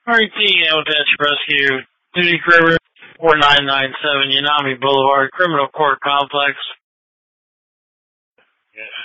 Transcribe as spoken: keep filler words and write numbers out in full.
R E T Amateur Rescue, Duty River, four nine nine seven, Yanami Boulevard, Criminal Court Complex. Yeah,